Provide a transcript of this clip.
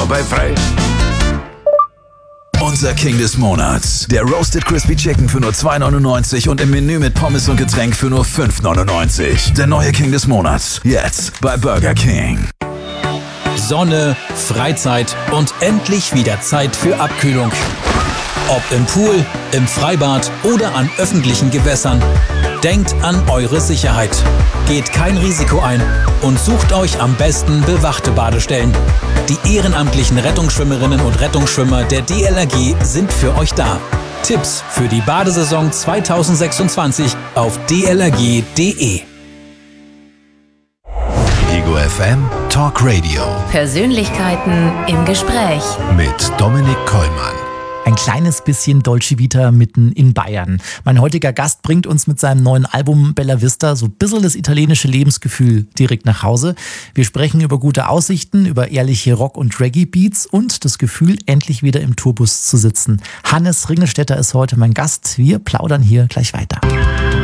nur bei Frei. Unser King des Monats. Der Roasted Crispy Chicken für nur 2,99 und im Menü mit Pommes und Getränk für nur 5,99. Der neue King des Monats. Jetzt bei Burger King. Sonne, Freizeit und endlich wieder Zeit für Abkühlung. Ob im Pool, im Freibad oder an öffentlichen Gewässern. Denkt an eure Sicherheit. Geht kein Risiko ein und sucht euch am besten bewachte Badestellen. Die ehrenamtlichen Rettungsschwimmerinnen und Rettungsschwimmer der DLRG sind für euch da. Tipps für die Badesaison 2026 auf dlrg.de. Ego FM Talk Radio Persönlichkeiten im Gespräch mit Dominik Kollmann. Ein kleines bisschen Dolce Vita mitten in Bayern. Mein heutiger Gast bringt uns mit seinem neuen Album Bella Vista so ein bisschen das italienische Lebensgefühl direkt nach Hause. Wir sprechen über gute Aussichten, über ehrliche Rock- und Reggae-Beats und das Gefühl, endlich wieder im Tourbus zu sitzen. Hannes Ringelstetter ist heute mein Gast. Wir plaudern hier gleich weiter.